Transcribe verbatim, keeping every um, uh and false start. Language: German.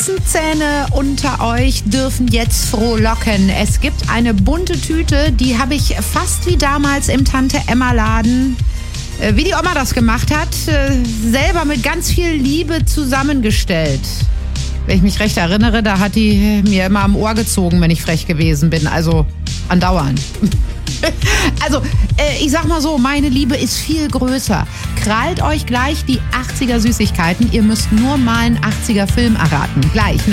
Spitzenzähne unter euch dürfen jetzt frohlocken. Es gibt eine bunte Tüte, die habe ich fast wie damals im Tante-Emma-Laden, äh, wie die Oma das gemacht hat, äh, selber mit ganz viel Liebe zusammengestellt. Wenn ich mich recht erinnere, da hat die mir immer am Ohr gezogen, wenn ich frech gewesen bin. Also andauernd. Also, äh, ich sag mal so, meine Liebe ist viel größer. Krallt euch gleich die achtziger Süßigkeiten. Ihr müsst nur mal einen achtziger Film erraten. Gleich.